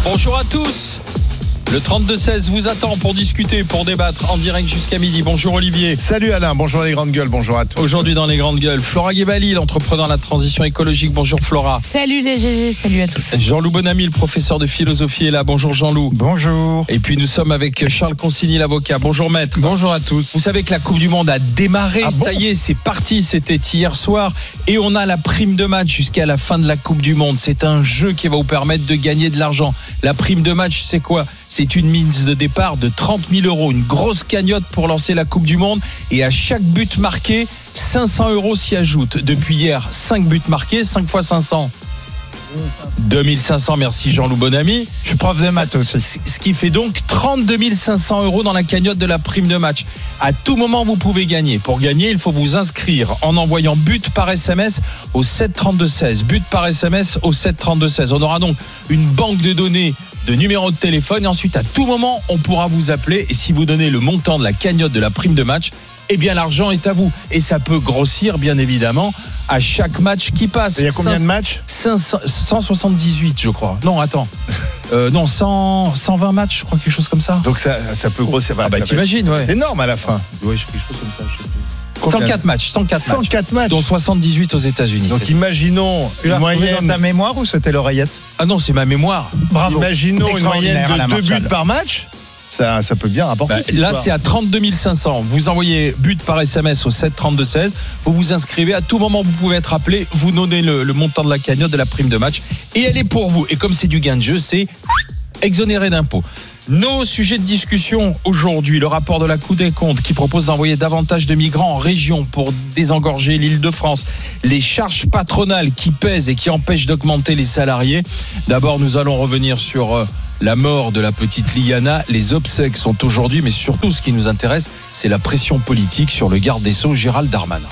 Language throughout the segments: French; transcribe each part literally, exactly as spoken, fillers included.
Bonjour à tous. Le trente-deux seize vous attend pour discuter, pour débattre en direct jusqu'à midi. Bonjour Olivier. Salut Alain, bonjour les grandes gueules, bonjour à tous. Aujourd'hui dans les grandes gueules, Flora Guébali, l'entrepreneur de la transition écologique. Bonjour Flora. Salut les G G, salut à tous. Jean-Loup Bonamy, le professeur de philosophie est là. Bonjour Jean-Loup. Bonjour. Et puis nous sommes avec Charles Consigny, l'avocat. Bonjour maître. Bonjour à tous. Vous savez que la Coupe du Monde a démarré, Ah bon ça y est, c'est parti, c'était hier soir. Et on a la prime de match jusqu'à la fin de la Coupe du Monde. C'est un jeu qui va vous permettre de gagner de l'argent. La prime de match, c'est quoi ? C'est une mise de départ de trente mille euros, une grosse cagnotte pour lancer la Coupe du Monde. Et à chaque but marqué, cinq cents euros s'y ajoutent. Depuis hier, cinq buts marqués, cinq fois cinq cents. deux mille cinq cents, merci Jean-Loup Bonamy. Je suis prof de maths aussi. Ce qui fait donc trente-deux mille cinq cents euros dans la cagnotte de la prime de match. À tout moment, vous pouvez gagner. Pour gagner, il faut vous inscrire en envoyant but par S M S au sept trente-deux seize. But par S M S au sept trente-deux seize. On aura donc une banque de données de numéros de téléphone et ensuite à tout moment on pourra vous appeler et si vous donnez le montant de la cagnotte de la prime de match, eh bien l'argent est à vous et ça peut grossir bien évidemment à chaque match qui passe. Il y a combien de matchs ? cent soixante-dix-huit je crois. Non attends, euh, non cent, cent vingt matchs je crois, quelque chose comme ça. Donc ça, ça peut grossir. Ah bah t'imagines, ouais. C'est énorme à la fin. Ouais, quelque chose comme ça. Je sais plus. cent quatre matchs, cent quatre, cent quatre matchs, matchs, dont soixante-dix-huit aux États-unis. Donc c'est... imaginons Tu l'as une moyenne dans ta mémoire ou c'était l'oreillette ? Ah non, c'est ma mémoire. Bravo. Imaginons une moyenne Extraordinaire, de Alain deux Marchal. buts par match. Ça, ça peut bien rapporter. Bah, cette là, histoire. c'est à trente-deux mille cinq cents. Vous envoyez but par S M S au sept trente-deux seize. Vous vous inscrivez. À tout moment, vous pouvez être appelé. Vous donnez le, le montant de la cagnotte de la prime de match. Et elle est pour vous. Et comme c'est du gain de jeu, c'est exonéré d'impôts. Nos sujets de discussion aujourd'hui, le rapport de la Cour des comptes qui propose d'envoyer davantage de migrants en région pour désengorger l'Île-de-France, les charges patronales qui pèsent et qui empêchent d'augmenter les salariés. D'abord, nous allons revenir sur euh, la mort de la petite Liana. Les obsèques sont aujourd'hui, mais surtout ce qui nous intéresse, c'est la pression politique sur le garde des Sceaux, Gérald Darmanin.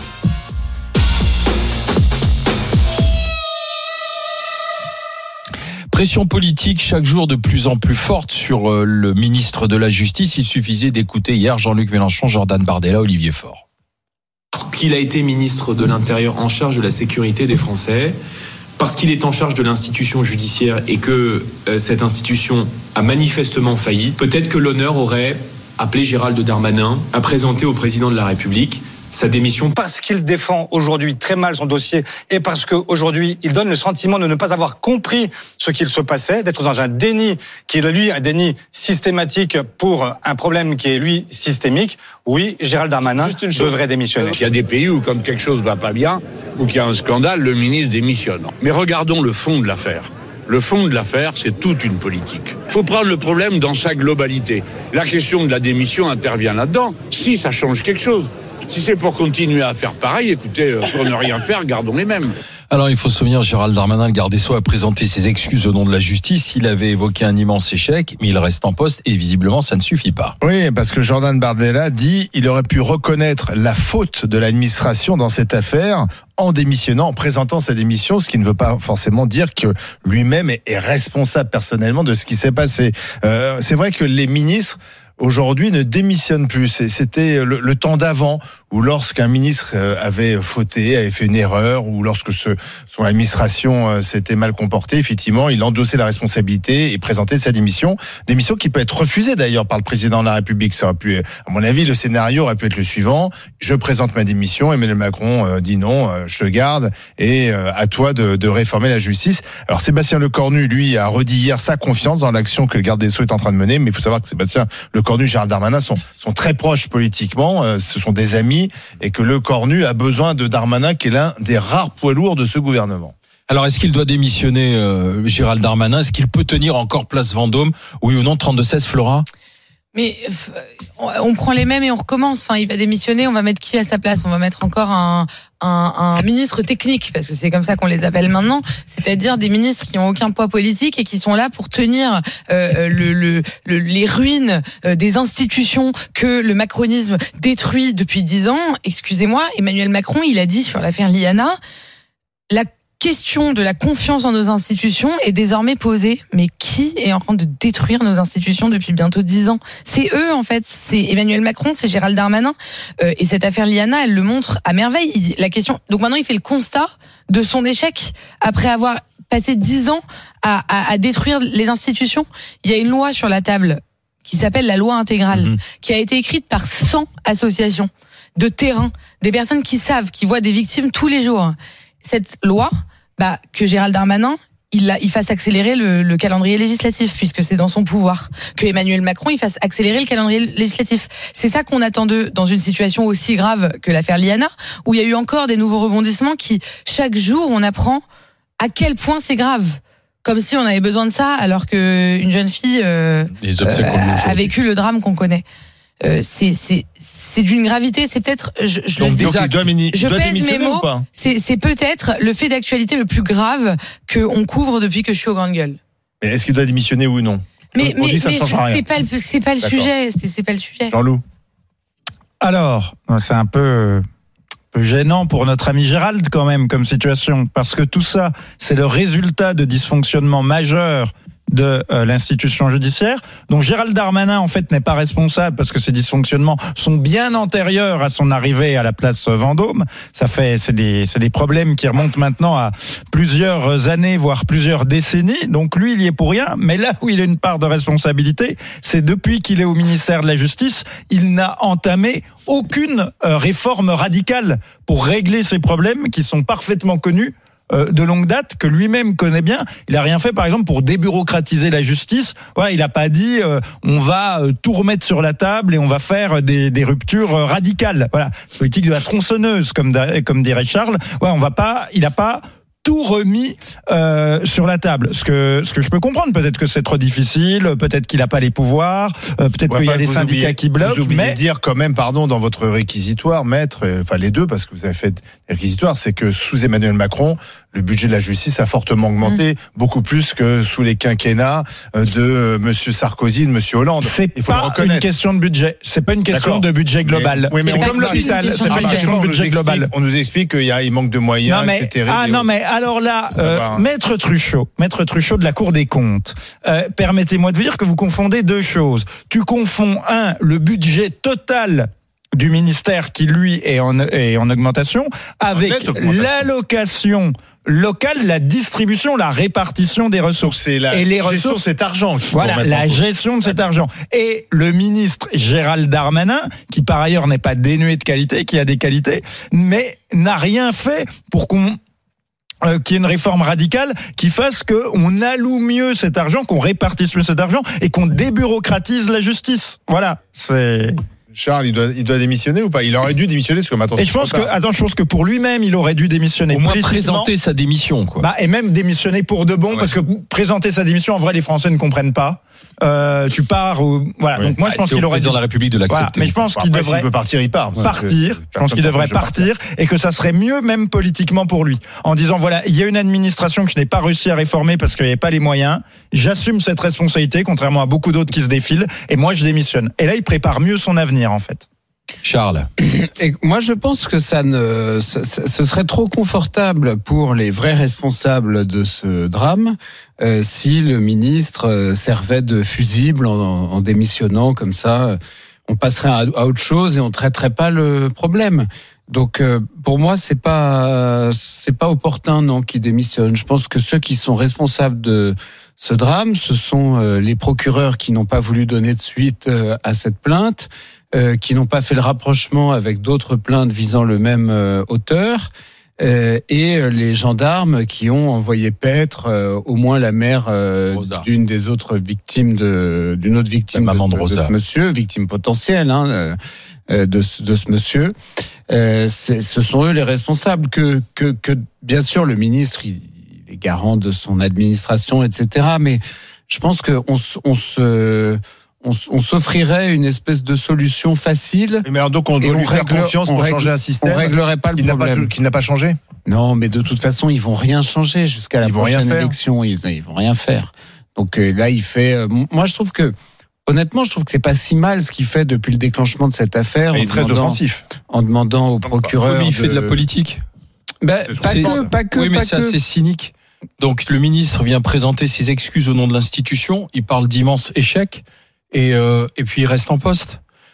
Pression politique chaque jour de plus en plus forte sur le ministre de la Justice. Il suffisait d'écouter hier Jean-Luc Mélenchon, Jordan Bardella, Olivier Faure. Parce qu'il a été ministre de l'Intérieur en charge de la sécurité des Français, parce qu'il est en charge de l'institution judiciaire et que euh, cette institution a manifestement failli, peut-être que l'honneur aurait appelé Gérald Darmanin à présenter au président de la République sa démission. Parce qu'il défend aujourd'hui très mal son dossier et parce qu'aujourd'hui, il donne le sentiment de ne pas avoir compris ce qu'il se passait, d'être dans un déni qui est, lui, un déni systématique pour un problème qui est, lui, systémique. Oui, Gérald Darmanin devrait démissionner. Il y a des pays où, quand quelque chose ne va pas bien, ou qu'il y a un scandale, le ministre démissionne. Mais regardons le fond de l'affaire. Le fond de l'affaire, c'est toute une politique. Il faut prendre le problème dans sa globalité. La question de la démission intervient là-dedans, si ça change quelque chose. Si c'est pour continuer à faire pareil, écoutez, pour ne rien faire, gardons les mêmes. Alors, il faut se souvenir, Gérald Darmanin, le garde des Sceaux, a présenté ses excuses au nom de la justice. Il avait évoqué un immense échec, mais il reste en poste et visiblement, ça ne suffit pas. Oui, parce que Jordan Bardella dit il aurait pu reconnaître la faute de l'administration dans cette affaire en démissionnant, en présentant sa démission, ce qui ne veut pas forcément dire que lui-même est responsable personnellement de ce qui s'est passé. Euh, c'est vrai que les ministres aujourd'hui ne démissionnent plus. C'était le, le temps d'avant où lorsqu'un ministre avait fauté, avait fait une erreur, ou lorsque ce, son administration s'était mal comportée, effectivement, il endossait la responsabilité et présentait sa démission. Démission qui peut être refusée d'ailleurs par le président de la République. Ça aurait pu, à mon avis, le scénario aurait pu être le suivant. Je présente ma démission, Emmanuel Macron dit non, je te garde, et à toi de, de réformer la justice. Alors Sébastien Lecornu, lui, a redit hier sa confiance dans l'action que le garde des Sceaux est en train de mener, mais il faut savoir que Sébastien Lecornu et Gérald Darmanin sont, sont très proches politiquement, ce sont des amis, et que Lecornu a besoin de Darmanin, qui est l'un des rares poids lourds de ce gouvernement. Alors, est-ce qu'il doit démissionner, euh, Gérald Darmanin ? Est-ce qu'il peut tenir encore place Vendôme ? Oui ou non, trente-deux seize, Flora ? Mais on prend les mêmes et on recommence. Enfin, il va démissionner, on va mettre qui à sa place ? On va mettre encore un, un, un ministre technique, parce que c'est comme ça qu'on les appelle maintenant, c'est-à-dire des ministres qui n'ont aucun poids politique et qui sont là pour tenir euh, le, le, le, les ruines des institutions que le macronisme détruit depuis dix ans. Excusez-moi, Emmanuel Macron, il a dit sur l'affaire Liana, la question de la confiance dans nos institutions est désormais posée. Mais qui est en train de détruire nos institutions depuis bientôt dix ans ? C'est eux, en fait. C'est Emmanuel Macron, c'est Gérald Darmanin. Euh, et cette affaire Liana, elle le montre à merveille. Il dit, la question. Donc maintenant, il fait le constat de son échec après avoir passé dix ans à, à, à détruire les institutions. Il y a une loi sur la table qui s'appelle la loi intégrale, mmh. qui a été écrite par cent associations de terrain, des personnes qui savent, qui voient des victimes tous les jours. Cette loi, bah, que Gérald Darmanin, il, a, il fasse accélérer le, le calendrier législatif, puisque c'est dans son pouvoir. Que Emmanuel Macron, il fasse accélérer le calendrier législatif. C'est ça qu'on attend d'eux dans une situation aussi grave que l'affaire Liana, où il y a eu encore des nouveaux rebondissements qui, chaque jour, on apprend à quel point c'est grave. Comme si on avait besoin de ça, alors qu'une jeune fille euh, euh, a vécu le drame qu'on connaît. Euh, c'est c'est c'est d'une gravité, c'est peut-être je, je donc, le dis, donc il doit mini, je doit pèse mes mots, c'est c'est peut-être le fait d'actualité le plus grave que on couvre depuis que je suis aux grandes gueules. Mais est-ce qu'il doit démissionner ou non? Mais mais, mais c'est pas le c'est pas le D'accord. sujet, c'est c'est pas le sujet. Jean-Loup. Alors, c'est un peu peu gênant pour notre ami Gérald quand même comme situation, parce que tout ça, c'est le résultat de dysfonctionnements majeurs de euh, l'institution judiciaire. Donc Gérald Darmanin en fait n'est pas responsable parce que ces dysfonctionnements sont bien antérieurs à son arrivée à la place Vendôme. Ça fait c'est des c'est des problèmes qui remontent maintenant à plusieurs années voire plusieurs décennies. Donc lui il y est pour rien, mais là où il a une part de responsabilité, c'est depuis qu'il est au ministère de la Justice, il n'a entamé aucune euh, réforme radicale pour régler ces problèmes qui sont parfaitement connus de longue date, que lui-même connaît bien. Il a rien fait, par exemple, pour débureaucratiser la justice. Voilà, il a pas dit euh, on va euh, tout remettre sur la table et on va faire des, des ruptures euh, radicales. Voilà, politique de la tronçonneuse, comme comme dirait Charles. Ouais, on va pas. Il a pas tout remis euh, sur la table. Ce que ce que je peux comprendre, peut-être que c'est trop difficile, peut-être qu'il n'a pas les pouvoirs, euh, peut-être ouais, qu'il y a des syndicats oubliez, qui bloquent. Vous oubliez mais de dire quand même, pardon, dans votre réquisitoire, maître, euh, enfin les deux, parce que vous avez fait des réquisitoires, c'est que sous Emmanuel Macron, le budget de la justice a fortement augmenté, mmh. beaucoup plus que sous les quinquennats de euh, Monsieur Sarkozy, de Monsieur Hollande. C'est Il faut pas le reconnaître. une question de budget. C'est pas une question D'accord. de budget global. Mais, oui, mais c'est on comme l'hôpital. C'est pas une question de budget global. On nous explique qu'il y a, il manque de moyens, non, mais, c'est terrible. Ah non mais alors là, euh, Maître Truchot, Maître Truchot de la Cour des comptes, euh, permettez-moi de vous dire que vous confondez deux choses. Tu confonds un, le budget total du ministère qui lui est en, est en augmentation avec l'allocation locale, la distribution, la répartition des ressources. C'est la et les gestion ressources, de cet argent. Voilà, la gestion de cet argent. Et le ministre Gérald Darmanin, qui par ailleurs n'est pas dénué de qualité, qui a des qualités, mais n'a rien fait pour qu'on Euh, qu'il y ait une réforme radicale qui fasse qu'on alloue mieux cet argent, qu'on répartisse mieux cet argent et qu'on débureaucratise la justice. Voilà, c'est... Charles, il doit, il doit démissionner ou pas? Il aurait dû démissionner parce que maintenant. Et je pense que, attends, je pense que pour lui-même, il aurait dû démissionner. Au moins présenter sa démission, quoi. Bah, et même démissionner pour de bon, ouais. Parce que présenter sa démission, en vrai, les Français ne comprennent pas. Euh, tu pars ou, voilà. Ouais. Donc moi, je pense ah, qu'il aurait dû. de la République de l'accepter. Voilà. Mais je pense qu'il Après, devrait. S'il veut partir, il part. Partir. Je pense qu'il devrait partir et que ça serait mieux, même politiquement pour lui. En disant, voilà, il y a une administration que je n'ai pas réussi à réformer parce qu'il n'y avait pas les moyens. J'assume cette responsabilité, contrairement à beaucoup d'autres qui se défilent. Et moi, je démissionne. Et là, il prépare mieux son avenir, en fait. Charles. Et moi, je pense que ça ne, ça, ce serait trop confortable pour les vrais responsables de ce drame euh, si le ministre servait de fusible en, en démissionnant comme ça. On passerait à, à autre chose et on traiterait pas le problème. Donc, euh, pour moi, c'est pas, c'est pas opportun, non, qu'il démissionne. Je pense que ceux qui sont responsables de ce drame, ce sont euh, les procureurs qui n'ont pas voulu donner de suite euh, à cette plainte. Euh, qui n'ont pas fait le rapprochement avec d'autres plaintes visant le même euh, auteur, euh, et euh, les gendarmes qui ont envoyé paître euh, au moins la mère euh, d'une des autres victimes de d'une autre victime maman de, de, Rosa. de ce monsieur, victime potentielle hein, euh, de, ce, de ce monsieur. Euh, c'est, ce sont eux les responsables. Que que que bien sûr le ministre il, il est garant de son administration, et cetera. Mais je pense que on, on se On, on s'offrirait une espèce de solution facile. Mais alors donc on doit lui faire confiance pour changer un système. On réglerait pas le qui problème. N'a pas, qui n'a pas changé. Non, mais de toute façon, ils vont rien changer jusqu'à la ils prochaine élection. Ils, ils vont rien faire. Donc euh, là, il fait. Euh, moi, je trouve que, honnêtement, je trouve que c'est pas si mal ce qu'il fait depuis le déclenchement de cette affaire. Il est très offensif. En demandant au procureur. Oui, mais il fait de, de la politique. Ben, pas, c'est, que, pas que. Oui, mais pas c'est que. assez cynique. Donc le ministre vient présenter ses excuses au nom de l'institution. Il parle d'immenses échecs. Et, euh, et puis il reste en poste.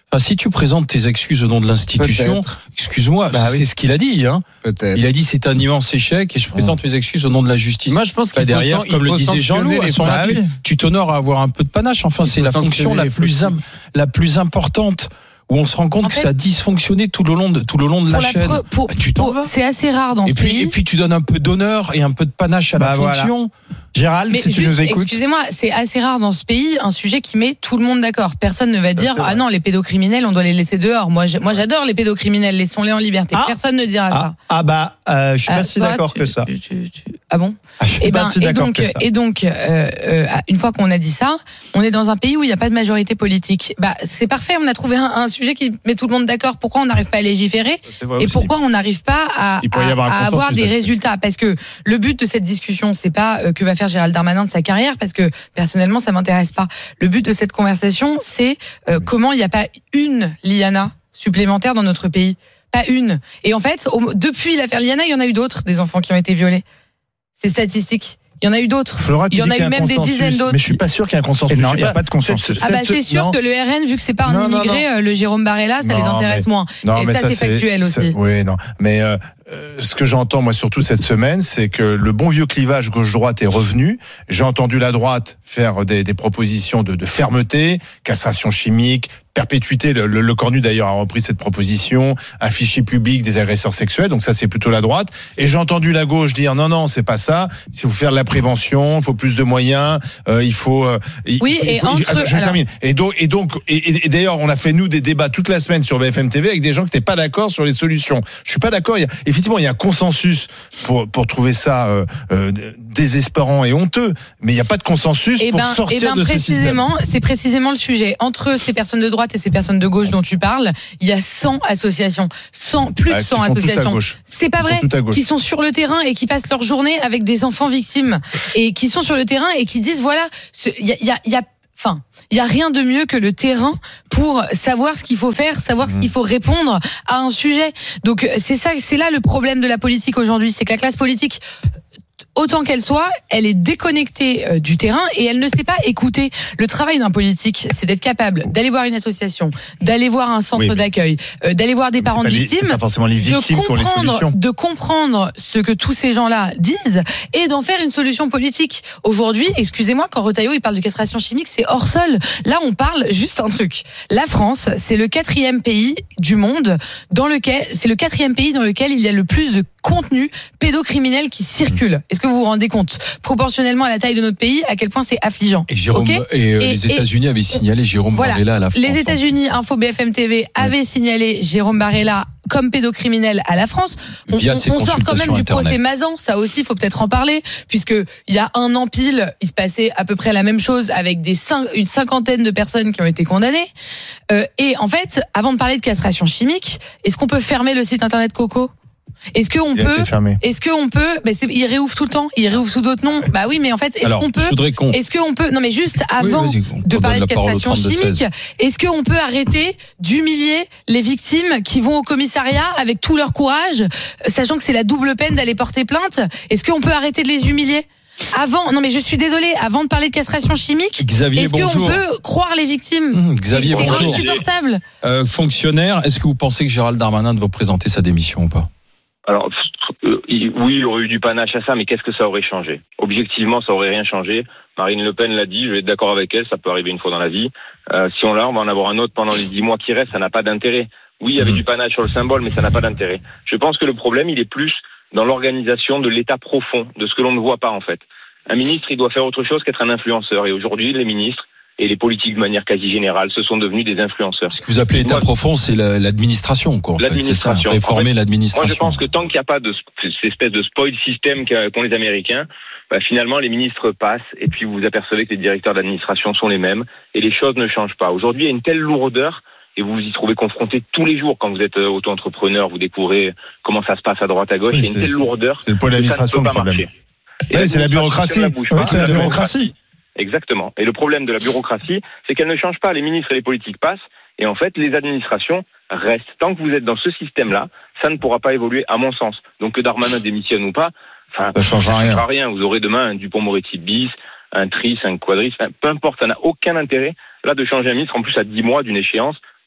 Enfin, si tu présentes tes excuses au nom de l'institution, Peut-être. excuse-moi, Bah c'est oui. ce qu'il a dit. Hein. Peut-être. Il a dit c'est un immense échec et je présente mes excuses au nom de la justice. Moi, je pense Pas qu'il faut derrière, san- il comme le faut disait sanctionner Jean-Loup, à les ce moment-là, fraudes. tu, tu t'honores à avoir un peu de panache. Enfin, c'est faut la fonction sanctionner la les plus, fraudes. im- la plus importante où on se rend compte En que fait, ça a dysfonctionné tout le long de, tout le long de la Pour la chaîne. preuve- pour- Bah, tu t'en pour- vas. c'est assez rare dans Et ce puis, pays. et puis tu donnes un peu d'honneur et un peu de panache à Bah la voilà. fonction. Gérald, Mais si tu juste, nous écoutes. excusez-moi, c'est assez rare dans ce pays un sujet qui met tout le monde d'accord. Personne ne va dire c'est vrai. ah non, les pédocriminels on doit les laisser dehors. Moi, j'ai- moi j'adore les pédocriminels, laissons-les en liberté. Ah. Personne ne dira Ah, ça. ah bah, euh, je suis Ah, pas si toi, d'accord tu- que ça. tu- tu- tu- Ah bon Ah, je suis Et pas ben, si et d'accord donc, que ça. et donc, euh, euh, une fois qu'on a dit ça, on est dans un pays où il n'y a pas de majorité politique. Bah, c'est parfait. On a trouvé un, un sujet qui met tout le monde d'accord. Pourquoi on n'arrive pas à légiférer C'est vrai et aussi. pourquoi on n'arrive pas à, Il pourrait y à- avoir un à consensus avoir des là-dessus. résultats? Parce que le but de cette discussion, c'est pas euh, que va faire Gérald Darmanin de sa carrière, parce que personnellement, ça m'intéresse pas. Le but de cette conversation, c'est euh, comment il n'y a pas une Liana supplémentaire dans notre pays. Pas une. Et en fait, au- depuis l'affaire Liana, il y en a eu d'autres, des enfants qui ont été violés. C'est statistique. Il y en a eu d'autres. Flora, tu Il y en dis a qu'il eu un même des consensus, dizaines d'autres. Mais je suis pas sûr qu'il y ait un consensus. Et non, Je sais il y a pas de consensus. cette- Ah bah cette- c'est sûr non. que le R N, vu que c'est pas un Non, non, immigré, non. euh, le Jérôme Barrella, ça Non, les intéresse mais- moins. Non, Et mais ça, c'est factuel ça- aussi. Oui, non. Mais euh, euh, ce que j'entends, moi, surtout cette semaine, c'est que le bon vieux clivage gauche-droite est revenu. J'ai entendu la droite faire des, des propositions de, de fermeté, castration chimique, perpétuité. Le, le, le Cornu, d'ailleurs, a repris cette proposition, un fichier public des agresseurs sexuels. Donc ça, c'est plutôt la droite. Et j'ai entendu la gauche dire non, non, c'est pas ça. Il faut faire de la prévention, il faut plus de moyens, euh, il faut. euh, il- Oui, il et faut- entre- je alors- termine. Et donc, et donc, et, et- et d'ailleurs, on a fait nous des débats toute la semaine sur B F M T V avec des gens qui n'étaient pas d'accord sur les solutions. Je suis pas d'accord. Il y a, effectivement, il y a un consensus pour pour trouver ça euh, euh, désespérant et honteux, mais il n'y a pas de consensus Et pour ben, sortir eh ben de ce système. précisément, c'est précisément le sujet. Entre ces personnes de droite et ces personnes de gauche dont tu parles, il y a cent associations, cent, plus Ah, de qui cent sont tous à associations. gauche. C'est pas Ils sont vrai. tous à gauche. Qui sont sur le terrain et qui passent leur journée avec des enfants victimes et qui sont sur le terrain et qui disent voilà, il y a, il y a, il y a Enfin, il y a rien de mieux que le terrain pour savoir ce qu'il faut faire, savoir ce qu'il faut répondre à un sujet. Donc c'est ça, c'est là le problème de la politique aujourd'hui, c'est que la classe politique, autant qu'elle soit, elle est déconnectée euh, du terrain et elle ne sait pas écouter. Le travail d'un politique, c'est d'être capable d'aller voir une association, d'aller voir un centre Oui, mais- d'accueil, euh, d'aller voir des C'est parents pas de les- c'est victimes, pas forcément les victimes de qui ont les comprendre, solutions. de comprendre ce que tous ces gens-là disent et d'en faire une solution politique. Aujourd'hui, excusez-moi, quand Retailleau il parle de castration chimique, c'est hors sol. Là, on parle juste un truc. La France, c'est le quatrième pays du monde dans lequel, c'est le quatrième pays dans lequel il y a le plus de contenu pédocriminel qui circule. Est-ce que vous vous rendez compte, proportionnellement à la taille de notre pays, à quel point c'est affligeant? Et Jérôme Ok et, euh, Et- les et- États-Unis avaient signalé Jérôme Voilà. Barrella à la France. Les États-Unis, Info B F M T V, avaient signalé Jérôme Barrella comme pédocriminel à la France. On, Via on- ses on sort quand même consultations du Internet. procès Mazan, ça aussi, il faut peut-être en parler, puisque il y a un an pile, il se passait à peu près la même chose avec des cin- une cinquantaine de personnes qui ont été condamnées. Euh, et en fait, avant de parler de castration chimique, est-ce qu'on peut fermer le site internet Coco? Est-ce qu'on Il a peut été fermé. Est-ce qu'on peut ben c'est, il réouvre tout le temps, il réouvre sous d'autres noms. Bah oui, mais en fait, est-ce Alors, qu'on peut je voudrais qu'on. Est-ce qu'on peut non mais juste avant Oui, vas-y, on de donne parler de la parole au castration trente-deux seize. chimique, est-ce qu'on peut arrêter d'humilier les victimes qui vont au commissariat avec tout leur courage, sachant que c'est la double peine d'aller porter plainte? Est-ce qu'on peut arrêter de les humilier? Avant, non mais je suis désolée, avant de parler de castration chimique, Xavier, est-ce qu'on bonjour. peut croire les victimes? Mmh, Xavier, C'est bonjour. insupportable. Euh, fonctionnaire, est-ce que vous pensez que Gérald Darmanin doit présenter sa démission ou pas? Alors, euh, il- oui, il aurait eu du panache à ça, mais qu'est-ce que ça aurait changé? Objectivement, ça aurait rien changé. Marine Le Pen l'a dit, je vais être d'accord avec elle, ça peut arriver une fois dans la vie. Euh, si on l'a, on va en avoir un autre pendant les dix mois qui restent, ça n'a pas d'intérêt. Oui, il y avait Mmh. du panache sur le symbole, mais ça n'a pas d'intérêt. Je pense que le problème, il est plus dans l'organisation de l'état profond, de ce que l'on ne voit pas en fait. Un ministre, il doit faire autre chose qu'être un influenceur. Et aujourd'hui, les ministres et les politiques de manière quasi générale, ce sont devenus des influenceurs. Ce que vous appelez état Moi, profond, c'est la- l'administration, quoi. En fait. C'est ça, L'administration. réformer En fait, l'administration. Moi, je pense que tant qu'il n'y a pas de cette espèce de spoil system qu'a- qu'ont les Américains, bah, finalement, les ministres passent et puis vous vous apercevez que les directeurs d'administration sont les mêmes et les choses ne changent pas. Aujourd'hui, il y a une telle lourdeur et vous vous y trouvez confronté tous les jours quand vous êtes euh, auto-entrepreneur, vous découvrez comment ça se passe à droite à gauche. Oui, il y a une c'est- telle c'est- lourdeur. C'est le poids de que ça ne l'administration peut le pas problème. marcher. Et Ouais, c'est la l'administration, bureaucratie. si elle ne bouge Oui, pas, c'est la ça ne bouge pas. bureaucratie. Exactement. Et le problème de la bureaucratie, c'est qu'elle ne change pas. Les ministres et les politiques passent, et en fait, les administrations restent. Tant que vous êtes dans ce système-là, ça ne pourra pas évoluer, à mon sens. Donc que Darmanin démissionne ou pas, enfin, Ça changera rien. changera rien. Vous aurez demain un Dupond-Moretti bis, un Tris, un Quadris, enfin, peu importe, ça n'a aucun intérêt là de changer un ministre en plus à dix mois d'une échéance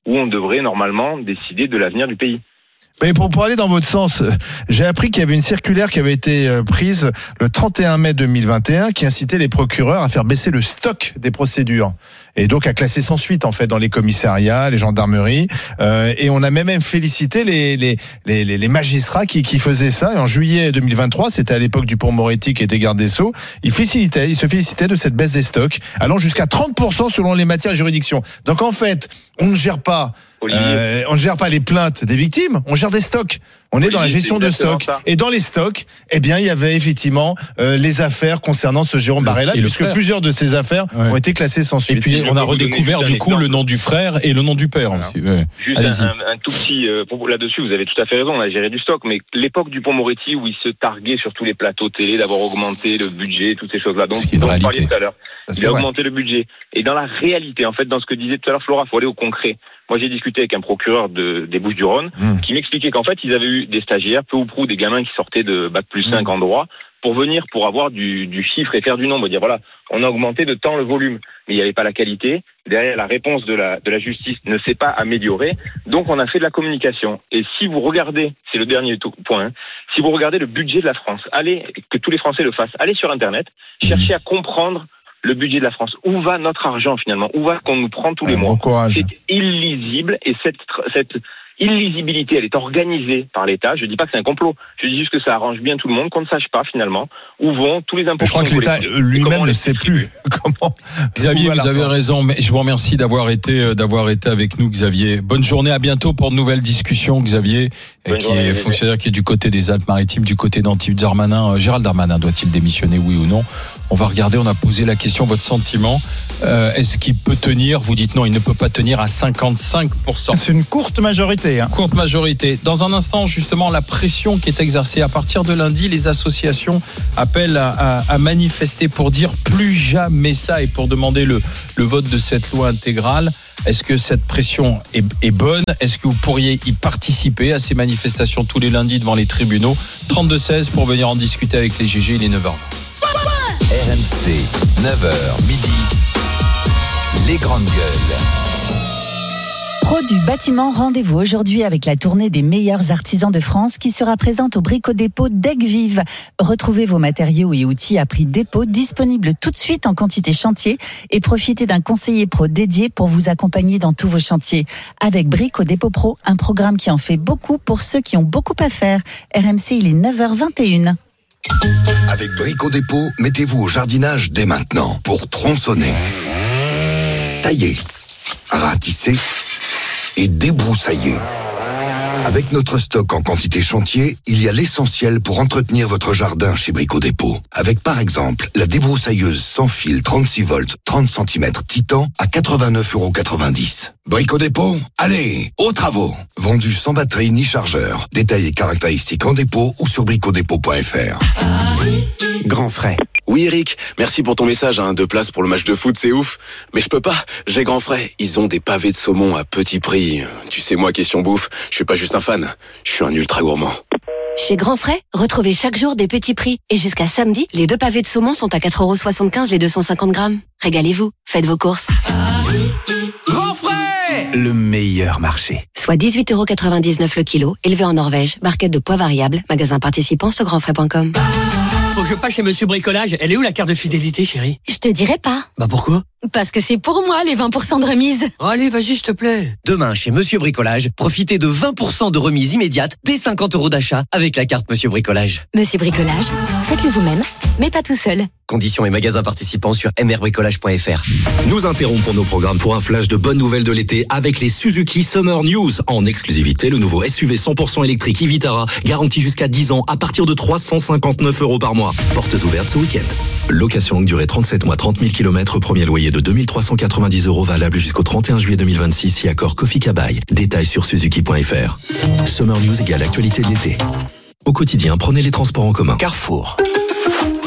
où on devrait normalement décider de l'avenir du pays. Mais pour, pour aller dans votre sens, j'ai appris qu'il y avait une circulaire qui avait été prise le trente et un mai deux mille vingt et un qui incitait les procureurs à faire baisser le stock des procédures et donc à classer sans suite en fait dans les commissariats, les gendarmeries euh, et on a même félicité les les les, les magistrats qui, qui faisaient ça. Et en juillet deux mille vingt-trois, c'était à l'époque du Dupond-Moretti qui était garde des Sceaux, il félicitait, il se félicitait de cette baisse des stocks allant jusqu'à trente pour cent selon les matières de juridiction. Donc en fait, on ne gère pas Euh, on ne gère pas les plaintes des victimes, on gère des stocks. On est Olivier, dans la gestion de stocks. Ça. Et dans les stocks, eh bien, il y avait effectivement euh, les affaires concernant ce Jérôme Barrella, puisque plusieurs de ces affaires ouais. ont été classées sans suite. Et puis, on a redécouvert du coup le nom du frère et le nom du père. Voilà. Ouais. Juste un, un, un tout petit... Euh, là-dessus, vous avez tout à fait raison, on a géré du stock, mais l'époque du Dupond-Moretti, où il se targuait sur tous les plateaux télé d'avoir augmenté le budget, toutes ces choses-là, donc on parlait tout à l'heure. Ça, il a vrai. augmenté le budget. Et dans la réalité, en fait, dans ce que disait tout à l'heure Flora, il faut aller au concret. Moi, j'ai discuté avec un procureur de, des Bouches-du-Rhône mmh. qui m'expliquait qu'en fait, ils avaient eu des stagiaires, peu ou prou, des gamins qui sortaient de bac plus cinq mmh. en droit, pour venir, pour avoir du, du chiffre et faire du nombre. Dire, voilà, on a augmenté de temps le volume, mais il n'y avait pas la qualité. Derrière, la réponse de la, de la justice ne s'est pas améliorée. Donc, on a fait de la communication. Et si vous regardez, c'est le dernier point, hein, si vous regardez le budget de la France, allez, que tous les Français le fassent, allez sur Internet, cherchez à comprendre le budget de la France. Où va notre argent finalement? Où va qu'on nous prend tous les mois? C'est illisible et cette, cette illisibilité, elle est organisée par l'État. Je dis pas que c'est un complot. Je dis juste que ça arrange bien tout le monde, qu'on ne sache pas finalement où vont tous les impôts. Je crois que l'État lui-même ne sait plus comment. Xavier, vous avez raison, mais je vous remercie d'avoir été, d'avoir été avec nous, Xavier. Bonne journée, à bientôt pour de nouvelles discussions, Xavier, Bonne qui journée, est fonctionnaire, qui est du côté des Alpes-Maritimes, du côté d'Antibes Darmanin. Gérald Darmanin doit-il démissionner, oui ou non? On va regarder, on a posé la question, votre sentiment. Euh, est-ce qu'il peut tenir? Vous dites non, il ne peut pas tenir à cinquante-cinq pour cent. C'est une courte majorité. Hein. Courte majorité. Dans un instant, justement, la pression qui est exercée. À partir de lundi, les associations appellent à, à, à manifester pour dire plus jamais ça et pour demander le, le vote de cette loi intégrale. Est-ce que cette pression est, est bonne? Est-ce que vous pourriez y participer à ces manifestations tous les lundis devant les tribunaux? trente-deux seize pour venir en discuter avec les G G, il est neuf heures vingt. R M C, neuf heures midi, les grandes gueules. Pro du bâtiment, rendez-vous aujourd'hui avec la tournée des meilleurs artisans de France qui sera présente au Brico-Dépôt d'Aigues-Vives. Retrouvez vos matériaux et outils à prix dépôt disponibles tout de suite en quantité chantier et profitez d'un conseiller pro dédié pour vous accompagner dans tous vos chantiers. Avec Brico-Dépôt Pro, un programme qui en fait beaucoup pour ceux qui ont beaucoup à faire. R M C, il est neuf heures vingt et une. Avec Brico-Dépôt, mettez-vous au jardinage dès maintenant pour tronçonner, tailler, ratisser et débroussailler. Avec notre stock en quantité chantier, il y a l'essentiel pour entretenir votre jardin chez Brico-Dépôt. Avec par exemple la débroussailleuse sans fil trente-six volts, trente centimètres Titan à quatre-vingt-neuf euros quatre-vingt-dix. Brico-Dépôt, allez, aux travaux. Vendu sans batterie ni chargeur. Détails et caractéristiques en dépôt ou sur bricodépôt point f r. Grand frais. Oui Eric, merci pour ton message, hein, deux places pour le match de foot, c'est ouf. Mais je peux pas, j'ai Grand Frais, ils ont des pavés de saumon à petit prix. Tu sais moi, question bouffe, je suis pas juste un fan, je suis un ultra gourmand. Chez Grand Frais, retrouvez chaque jour des petits prix. Et jusqu'à samedi, les deux pavés de saumon sont à quatre euros soixante-quinze les deux cent cinquante grammes. Régalez-vous, faites vos courses. Grand Frais, le meilleur marché. Soit dix-huit euros quatre-vingt-dix-neuf le kilo, élevé en Norvège, barquette de poids variable, magasin participant sur grand frais point com. Faut que je passe chez Monsieur Bricolage. Elle est où la carte de fidélité, chérie? Je te dirai pas. Bah pourquoi? Parce que c'est pour moi les vingt pour cent de remise. Oh, allez, vas-y, s'il te plaît. Demain, chez Monsieur Bricolage, profitez de vingt pour cent de remise immédiate dès cinquante euros d'achat avec la carte Monsieur Bricolage. Monsieur Bricolage, faites-le vous-même, mais pas tout seul. Conditions et magasins participants sur m r bricolage point f r. Nous interrompons nos programmes pour un flash de bonnes nouvelles de l'été avec les Suzuki Summer News. En exclusivité, le nouveau S U V cent pour cent électrique e Vitara, garanti jusqu'à dix ans à partir de trois cent cinquante-neuf euros par mois. Portes ouvertes ce week-end. Location longue durée trente-sept mois, trente mille kilomètres, premier loyer de deux mille trois cent quatre-vingt-dix euros valable jusqu'au trente et un juillet deux mille vingt-six si accord Kofi Kabaï. Détails sur suzuki point f r. Summer News égale actualité de l'été. Au quotidien, prenez les transports en commun. Carrefour.